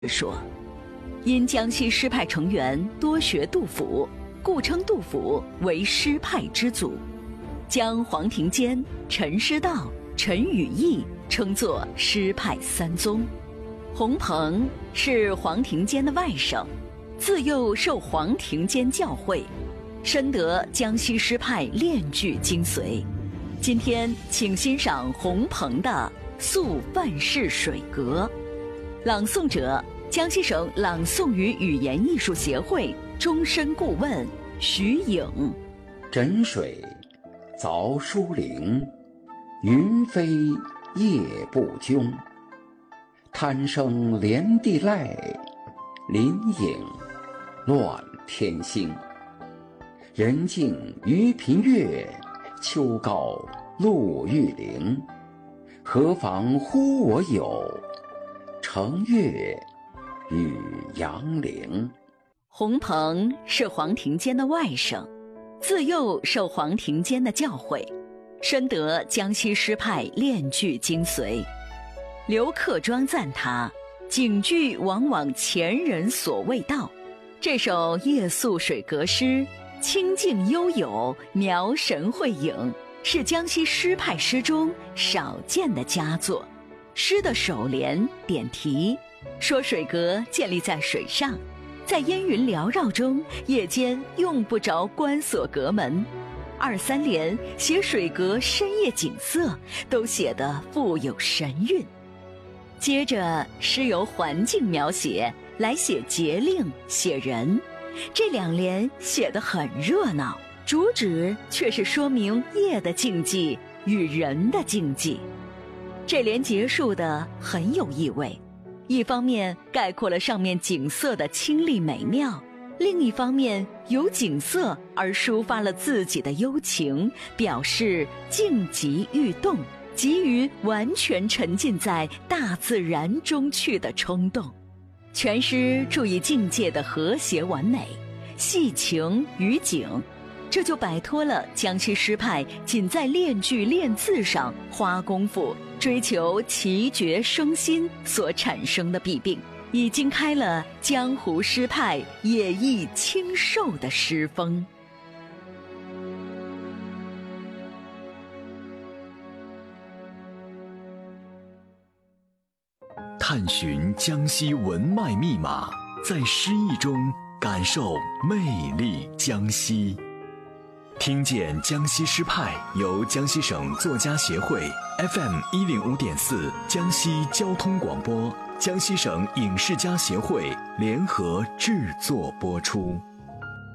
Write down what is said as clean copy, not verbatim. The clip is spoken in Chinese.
说，因江西诗派成员多学杜甫，故称杜甫为诗派之祖，将黄庭坚、陈师道、陈与义称作诗派三宗。洪鹏是黄庭坚的外甥，自幼受黄庭坚教诲，深得江西诗派炼句精髓。今天请欣赏洪鹏的《宿范氏水阁》，朗诵者江西省朗诵与语言艺术协会终身顾问徐颖。 枕水凿疏陵，云飞夜不迥。贪生连地籁，林影乱天星。人静于频月，秋高露玉陵。何妨乎我有，乘月与杨陵。 洪鹏是黄庭坚的外甥，自幼受黄庭坚的教诲，深得江西诗派炼句精髓。刘克庄赞他警句往往前人所未到。这首夜宿水阁诗清静悠有，描神绘影，是江西诗派诗中少见的佳作。诗的首联点题说水阁建立在水上，在烟云缭绕中，夜间用不着关锁阁门。二三联写水阁深夜景色，都写得富有神韵。接着诗由环境描写来写节令写人，这两联写得很热闹，主旨却是说明夜的静寂与人的静寂。这联结束的很有意味，一方面概括了上面景色的清丽美妙，另一方面由景色而抒发了自己的幽情，表示静极欲动，急于完全沉浸在大自然中去的冲动。全诗注意境界的和谐完美，细情于景，这就摆脱了江西诗派仅在练句练字上花功夫，追求奇绝生新所产生的弊病，已经开了江湖诗派野逸清瘦的诗风。 探寻江西文脉密码，在诗意中感受魅力江西。听见江西诗派由江西省作家协会 FM105.4 江西交通广播、江西省影视家协会联合制作播出。